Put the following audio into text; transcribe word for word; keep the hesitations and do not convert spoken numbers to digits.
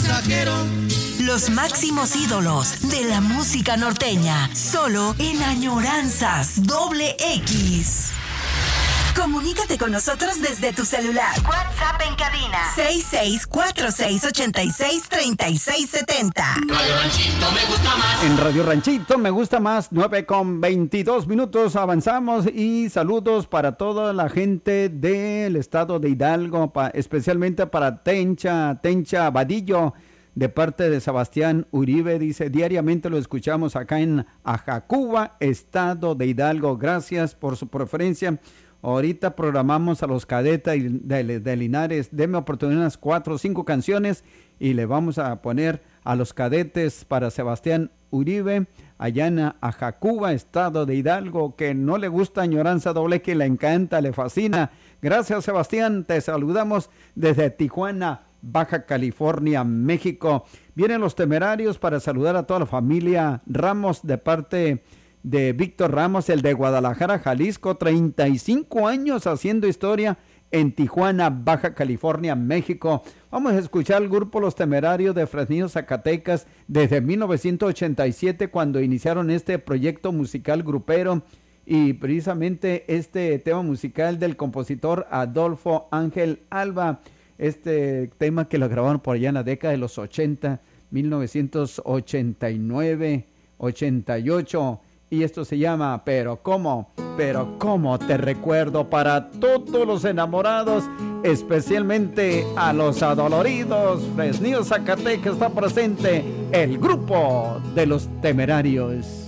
mensajero. Los máximos ídolos de la música norteña, solo en Añoranzas Doble X. Comunícate con nosotros desde tu celular. WhatsApp en cabina seis seis cuatro seis ocho seis tres seis siete cero. Radio Ranchito me gusta más. En Radio Ranchito me gusta más, nueve con veintidós minutos, avanzamos y saludos para toda la gente del estado de Hidalgo, pa, especialmente para Tencha, Tencha Vadillo, de parte de Sebastián Uribe, dice, diariamente lo escuchamos acá en Ajacuba, estado de Hidalgo, gracias por su preferencia. Ahorita programamos a los cadetes de, de Linares. Deme oportunidad unas cuatro o cinco canciones y le vamos a poner a los cadetes para Sebastián Uribe, allá en Ajacuba, estado de Hidalgo, que no le gusta Añoranza Doble, que le encanta, le fascina. Gracias, Sebastián. Te saludamos desde Tijuana, Baja California, México. Vienen los Temerarios para saludar a toda la familia Ramos de parte de Víctor Ramos, el de Guadalajara, Jalisco, treinta y cinco años haciendo historia en Tijuana, Baja California, México. Vamos a escuchar al grupo Los Temerarios de Fresnillo, Zacatecas, desde mil novecientos ochenta y siete, cuando iniciaron este proyecto musical grupero, y precisamente este tema musical del compositor Adolfo Ángel Alba, este tema que lo grabaron por allá en la década de los ochenta, mil novecientos ochenta y nueve, ochenta y ocho, y esto se llama Pero cómo, pero cómo te recuerdo, para todos los enamorados, especialmente a los adoloridos. Fresnillo, Zacatecas, está presente el grupo de Los Temerarios.